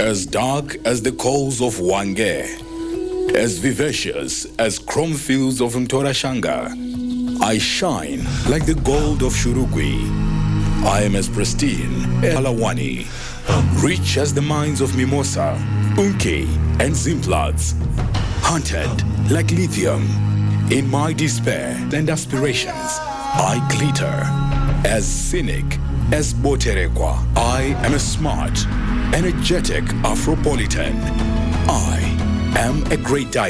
As dark as the coals of Wange, as vivacious as chrome fields of Mtorashanga, I shine like the gold of Shurugwi. I am as pristine as Alawani, rich as the mines of Mimosa, Unki, and Zimplats, hunted like lithium. In my despair and aspirations, I glitter as cynic as Boterekwa. I am a smart, energetic Afropolitan. I am a great diver.